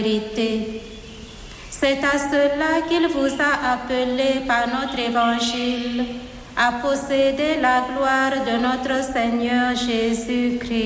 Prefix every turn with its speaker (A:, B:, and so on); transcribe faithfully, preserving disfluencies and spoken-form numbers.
A: vérité. C'est à cela qu'il vous a appelé par notre évangile à posséder la gloire de notre Seigneur Jésus-Christ.